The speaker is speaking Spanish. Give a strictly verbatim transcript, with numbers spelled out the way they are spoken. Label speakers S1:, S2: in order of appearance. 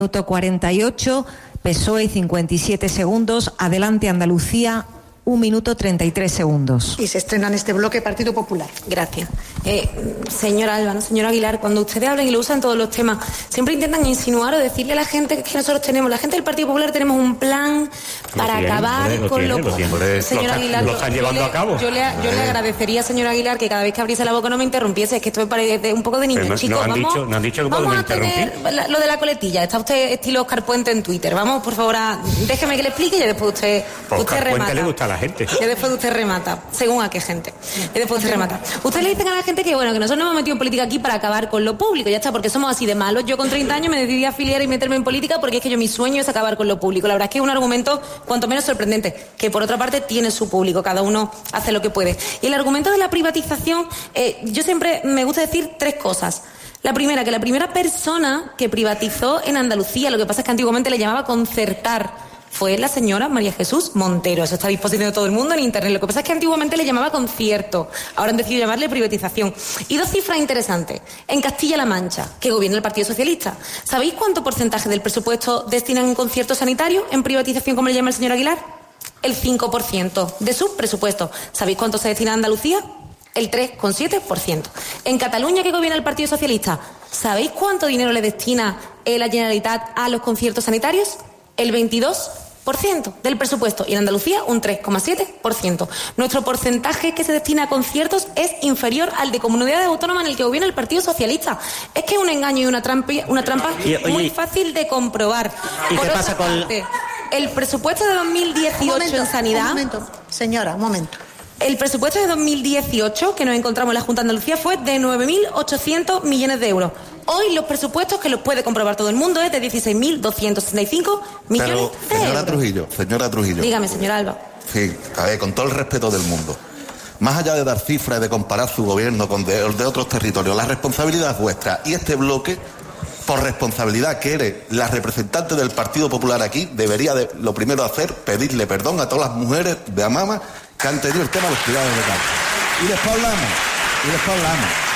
S1: Minuto cuarenta y ocho, P S O E cincuenta y siete segundos, Adelante Andalucía, un minuto treinta y tres segundos.
S2: Y se estrena en este bloque Partido Popular.
S3: Gracias. Eh, señora Alba, ¿no? Señora Aguilar, cuando ustedes hablan y lo usan todos los temas, siempre intentan insinuar o decirle a la gente que, es que nosotros tenemos, la gente del Partido Popular tenemos un plan para
S4: tiene,
S3: acabar
S4: lo
S3: con
S4: tiene,
S3: lo...
S4: lo tiene.
S3: Señora
S4: lo,
S3: Aguilar,
S4: lo están llevando
S3: yo
S4: a cabo.
S3: Le, yo, le, yo le agradecería, señora Aguilar, que cada vez que abriese la boca no me interrumpiese. Es que esto me parece un poco de niño,
S4: no,
S3: chicos.
S4: no han
S3: vamos,
S4: dicho, no han dicho que
S3: vamos
S4: podemos
S3: a tener
S4: interrumpir.
S3: la, lo de la coletilla. Está usted estilo Oscar Puente en Twitter. Vamos, por favor, a, déjeme que le explique y después usted,
S4: Pues
S3: usted
S4: Oscar
S3: remata.
S4: Puente le gusta a la gente.
S3: Y después usted remata, según a qué gente. Y después usted remata. Ustedes le dicen a la gente que, bueno, que nosotros nos hemos metido en política aquí para acabar con lo público, ya está, porque somos así de malos. Yo con treinta años me decidí a afiliar y meterme en política porque es que yo mi sueño es acabar con lo público. La verdad es que es un argumento cuanto menos sorprendente, que por otra parte tiene su público, cada uno hace lo que puede. Y el argumento de la privatización, eh, yo siempre me gusta decir tres cosas. La primera, que la primera persona que privatizó en Andalucía, lo que pasa es que antiguamente le llamaba concertar, fue la señora María Jesús Montero. Eso está a disposición de todo el mundo en internet. Lo que pasa es que antiguamente le llamaba concierto. Ahora han decidido llamarle privatización. Y dos cifras interesantes. En Castilla-La Mancha, que gobierna el Partido Socialista, ¿sabéis cuánto porcentaje del presupuesto destinan en concierto sanitario, en privatización, como le llama el señor Aguilar? El cinco por ciento de su presupuesto. ¿Sabéis cuánto se destina a Andalucía? El tres coma siete por ciento. En Cataluña, que gobierna el Partido Socialista, ¿sabéis cuánto dinero le destina la Generalitat a los conciertos sanitarios? El veintidós por ciento del presupuesto, y en Andalucía un tres coma siete por ciento. Nuestro porcentaje que se destina a conciertos es inferior al de comunidades autónomas en el que gobierna el Partido Socialista. Es que es un engaño y una trampa, una trampa y, oye, muy fácil de comprobar.
S5: ¿Y
S3: Por
S5: qué pasa con
S3: parte, el presupuesto de dos mil dieciocho
S2: un momento,
S3: en sanidad?
S2: Un momento, señora, un momento.
S3: El presupuesto de dos mil dieciocho, que nos encontramos en la Junta de Andalucía, fue de nueve mil ochocientos millones de euros. Hoy los presupuestos, que los puede comprobar todo el mundo, es de dieciséis mil doscientos sesenta y cinco millones
S6: Pero,
S3: de
S6: señora
S3: euros.
S6: Trujillo, señora Trujillo.
S3: Dígame, señora Alba.
S6: Sí, a ver, con todo el respeto del mundo. Más allá de dar cifras y de comparar su gobierno con de, de otros territorios, la responsabilidad es vuestra. Y este bloque, por responsabilidad que eres la representante del Partido Popular aquí, debería de, lo primero hacer, pedirle perdón a todas las mujeres de Amama que han tenido el tema de los cuidados de casa. Y después hablamos, y después hablamos.